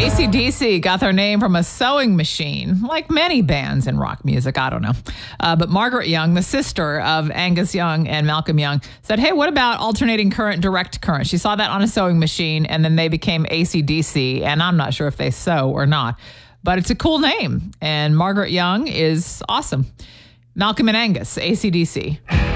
AC/DC got their name from a sewing machine, like many bands in rock music. I don't know. But Margaret Young, the sister of Angus Young and Malcolm Young, said, hey, what about alternating current, direct current? She saw that on a sewing machine, and then they became AC/DC, and I'm not sure if they sew or not. But it's a cool name, and Margaret Young is awesome. Malcolm and Angus, AC/DC.